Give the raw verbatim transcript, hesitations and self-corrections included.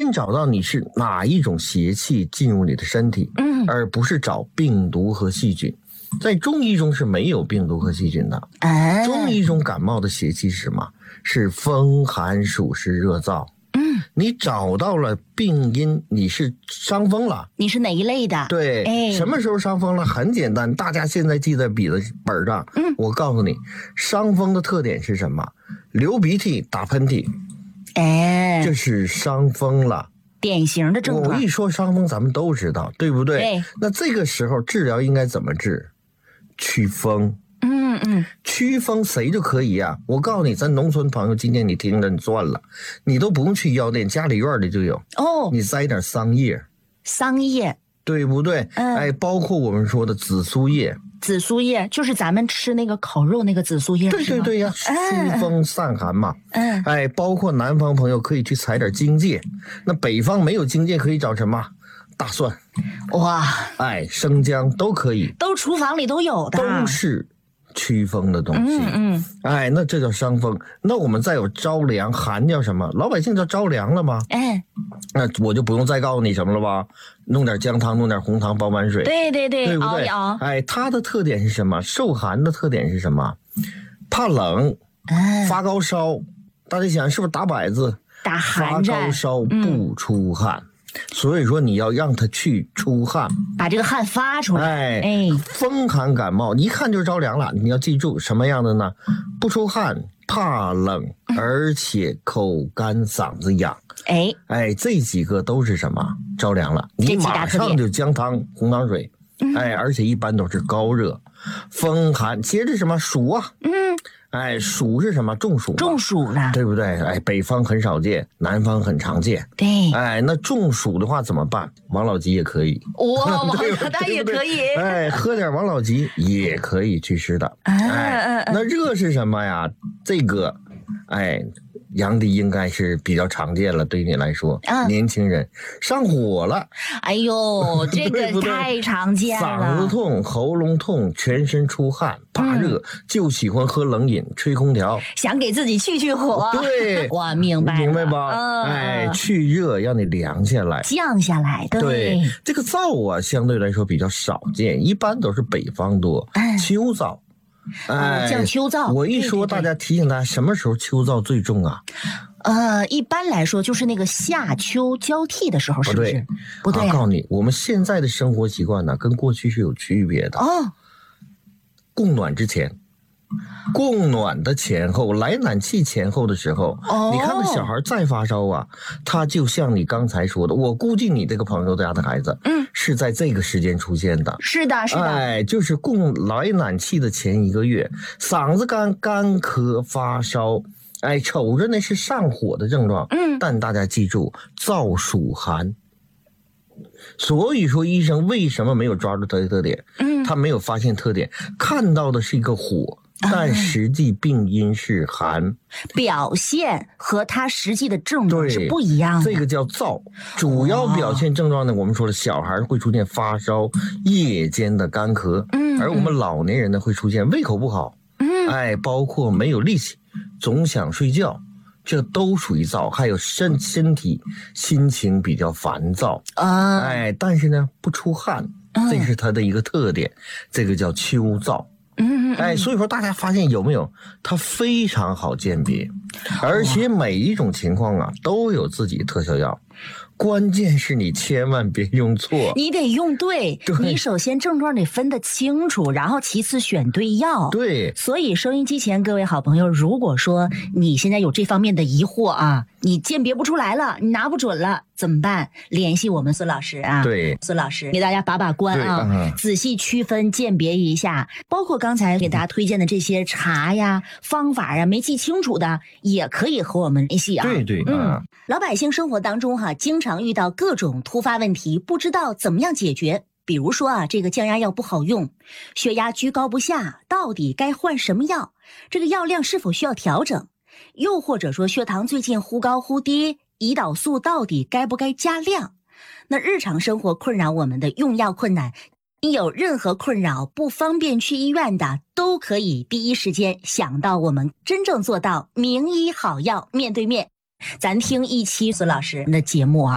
先找到你是哪一种邪气进入你的身体， 嗯， 而不是找病毒和细菌。在中医中是没有病毒和细菌的。 哎， 中医中感冒的邪气是什么？是风寒暑湿热燥。 嗯， 你找到了病因，你是伤风了。 你是哪一类的？ 对， 哎， 什么时候伤风了？很简单，大家现在记在笔的本上。 嗯， 我告诉你，伤风的特点是什么？流鼻涕、打喷嚏， 哎， 这是伤风了。 典型的症状。 我一说伤风，咱们都知道，对不对？ 对。 那这个时候治疗应该怎么治？驱风。 嗯嗯， 驱风谁就可以呀、啊？我告诉你，咱农村朋友，今天你听着你算了，你都不用去药店，家里院里就有。 哦， 你摘点桑叶， 桑叶， 对不对？ 嗯， 哎，包括我们说的紫苏叶。 紫苏叶就是咱们吃那个烤肉那个紫苏叶， 对对对呀，疏风散寒嘛。 嗯， 哎，包括南方朋友可以去采点荆芥，那北方没有荆芥可以找什么？大蒜。 哇， 哎，生姜都可以， 都厨房里都有的， 都是驱风的东西。 嗯嗯， 哎，那这叫伤风。那我们再有着凉，寒叫什么？老百姓叫着凉了吗？ 哎， 那我就不用再告诉你什么了吧？弄点姜汤，弄点红糖，煲碗水。 对对对， 对不对？ 熬一熬。 哎，它的特点是什么？受寒的特点是什么？怕冷， 哎， 发高烧。大家想是不是打摆子？ 打寒发战， 高烧不出汗。嗯，所以说你要让他去出汗， 把这个汗发出来。 哎哎， 风寒感冒一看就是着凉了。你要记住什么样的呢？不出汗，怕冷，而且口干嗓子痒。 哎哎，这几个都是什么？着凉了，你马上就姜汤、红糖水。哎，而且一般都是高热、风寒。接着什么暑啊？ 嗯， 哎，暑是什么？中暑。 中暑了， 对不对？哎，北方很少见，南方很常见。 对， 哎，那中暑的话怎么办？王老吉也可以。 哇，王老大也可以。 哎，喝点王老吉也可以祛湿的。哎，那热是什么呀？这个，哎。杨迪应该是比较常见了，对你来说，啊、年轻人上火了， 哎呦，这个太常见了。 嗓子痛、喉咙痛、全身出汗、怕热，嗯、就喜欢喝冷饮、吹空调， 想给自己去去火。 对， 我明白了， 明白吧？ 嗯、 哎，去热让你凉下来， 降下来。对， 对这个燥啊，相对来说比较少见，一般都是北方多， 哎、 秋燥。 哎，降秋燥。 我一说，大家提醒大家，什么时候秋燥最重啊？ 呃，一般来说就是那个夏秋交替的时候，是不是？不对， 我告诉你，我们现在的生活习惯呢，跟过去是有区别的。 哦， 供暖之前。供暖的前后，来暖气前后的时候，哦、你看那小孩再发烧啊，他就像你刚才说的，我估计你这个朋友家的孩子，嗯，是在这个时间出现的。 是的，是的， 哎，就是供来暖气的前一个月，嗓子干、干咳、发烧，哎，瞅着那是上火的症状，嗯，但大家记住，燥暑寒。所以说，医生为什么没有抓住他的特点？嗯，他没有发现特点，看到的是一个火。但实际病因是寒， 表现和他实际的症状是不一样的。 这个叫燥，主要表现症状呢，我们说了，小孩会出现发烧、夜间的干咳，嗯，而我们老年人呢会出现胃口不好，嗯，哎，包括没有力气，总想睡觉，这都属于燥。还有身身体心情比较烦躁啊，哎，但是呢不出汗，这是它的一个特点，这个叫秋燥。嗯，哎，所以说大家发现有没有，它非常好鉴别，而且每一种情况啊都有自己的特效药。关键是你千万别用错， 你得用 对, 对你首先症状得分得清楚，然后其次选对药。 对， 所以收音机前各位好朋友，如果说你现在有这方面的疑惑啊，你鉴别不出来了，你拿不准了，怎么办？联系我们孙老师啊， 对， 孙老师给大家把把关啊，嗯、仔细区分鉴别一下，包括刚才给大家推荐的这些茶呀、方法呀，没记清楚的也可以和我们联系啊。 对对， 嗯，老百姓生活当中哈、啊，经常遇到各种突发问题，不知道怎么样解决。比如说啊，这个降压药不好用，血压居高不下，到底该换什么药？这个药量是否需要调整？又或者说血糖最近忽高忽低，胰岛素到底该不该加量？那日常生活困扰我们的用药困难，你有任何困扰不方便去医院的，都可以第一时间想到我们，真正做到名医好药面对面。咱听一期孙老师的节目啊。